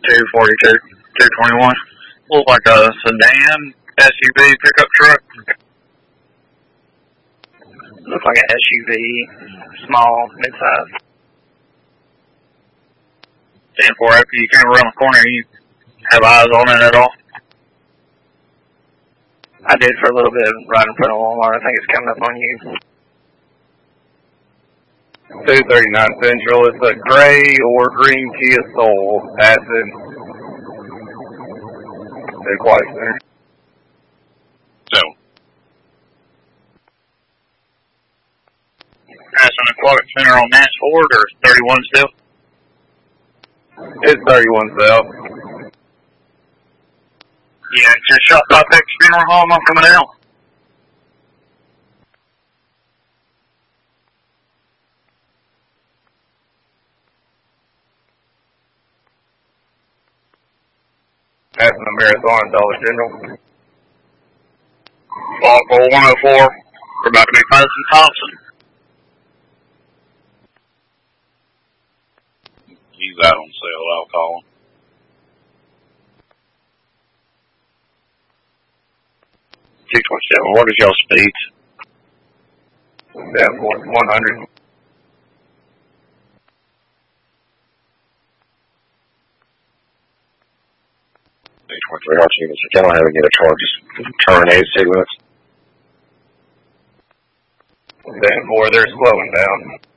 242, 221. Looked like a sedan, SUV, pickup truck. Looks like an SUV, small, mid-size. 10-4, after you came around the corner, you have eyes on it at all? I did for a little bit right in front of Walmart. I think it's coming up on you. 239 Central. It's a gray or green Kia Soul. Acid. The Aquatic Center. So. That's an Aquatic Center on Nash Ford or 31 still? It's 31 South. Yeah, just shot by Texas Funeral Home. I'm coming out. That's in the Marathon, Dollar General. Local 104. We're about to be passing Thompson. He's out on sale. I'll call him. What is y'all speeds? Yeah, 100. Archie, I don't have any other charges. Terminated cigarettes. 10-4, they're slowing down.